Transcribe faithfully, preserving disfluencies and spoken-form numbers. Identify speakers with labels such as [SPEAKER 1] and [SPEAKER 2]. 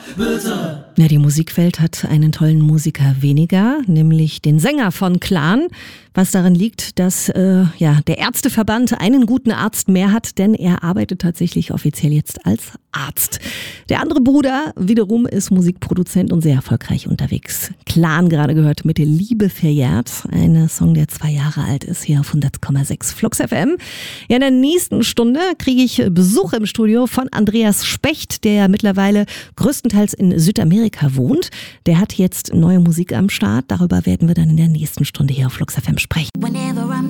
[SPEAKER 1] bitte. Ja, die Musikwelt hat einen tollen Musiker weniger, nämlich den Sänger von Clan. Was daran liegt, dass äh, ja, der Ärzteverband einen guten Arzt mehr hat, denn er arbeitet tatsächlich offiziell jetzt als Arzt. Der andere Bruder wiederum ist Musikproduzent und sehr erfolgreich unterwegs. Clan gerade gehört mit Liebe verjährt, ein Song, der zwei Jahre alt ist, hier auf hundert Komma sechs Flux F M. Ja, in der nächsten Stunde kriege ich Besuch im Studio von Andreas Specht, der ja mittlerweile größtenteils in Südamerika wohnt. Der hat jetzt neue Musik am Start. Darüber werden wir dann in der nächsten Stunde hier auf Flux F M sprechen.